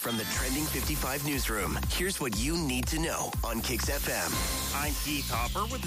From the Trending 55 newsroom, here's what you need to know on Kix FM. I'm Keith Hopper with the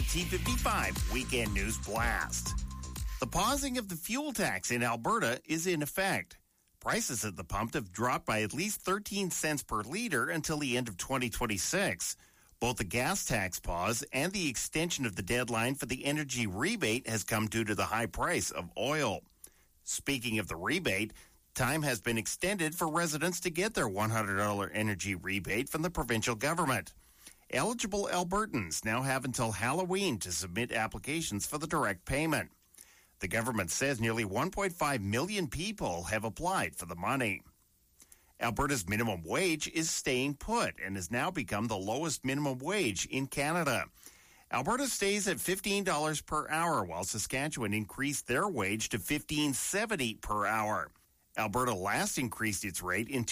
T55 Weekend News Blast. The pausing of the fuel tax in Alberta is in effect. Prices at the pump have dropped by at least 13 cents per liter until the end of 2026. Both the gas tax pause and the extension of the deadline for the energy rebate has come due to the high price of oil. Speaking of the rebate, time has been extended for residents to get their $100 energy rebate from the provincial government. Eligible Albertans now have until Halloween to submit applications for the direct payment. The government says nearly 1.5 million people have applied for the money. Alberta's minimum wage is staying put and has now become the lowest minimum wage in Canada. Alberta stays at $15 per hour, while Saskatchewan increased their wage to $15.70 per hour. Alberta last increased its rate in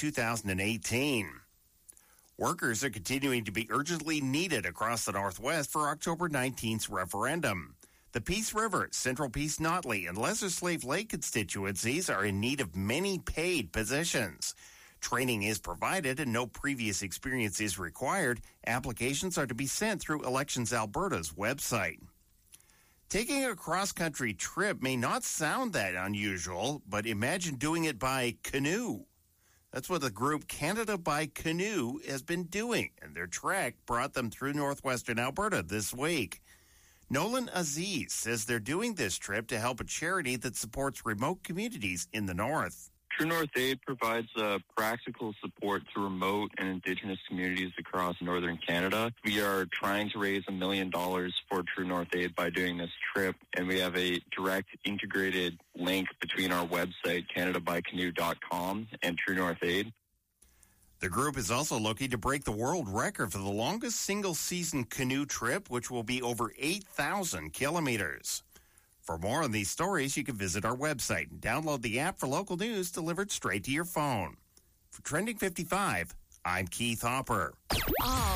2018. Workers are continuing to be urgently needed across the Northwest for October 19th's referendum. The Peace River, Central Peace Notley, and Lesser Slave Lake constituencies are in need of many paid positions. Training is provided and no previous experience is required. Applications are to be sent through Elections Alberta's website. Taking a cross-country trip may not sound that unusual, but imagine doing it by canoe. That's what the group Canada by Canoe has been doing, and their trek brought them through northwestern Alberta this week. Nolan Aziz says they're doing this trip to help a charity that supports remote communities in the north. True North Aid provides practical support to remote and Indigenous communities across northern Canada. We are trying to raise $1 million for True North Aid by doing this trip, and we have a direct integrated link between our website, CanadaByCanoe.com, and True North Aid. The group is also looking to break the world record for the longest single-season canoe trip, which will be over 8,000 kilometers. For more on these stories, you can visit our website and download the app for local news delivered straight to your phone. For Trending 55, I'm Keith Hopper.